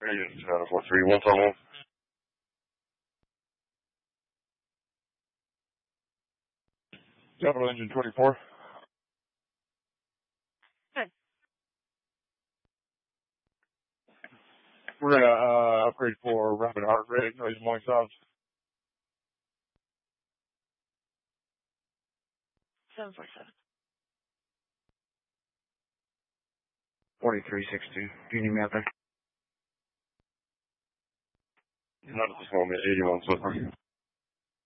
Radius 743, what's on hold? Capital Engine 24. Good. We're gonna upgrade for rapid heart rate, noise and morning sounds. 747. 4362. Do you need me out there? Not at this moment, 81 so far.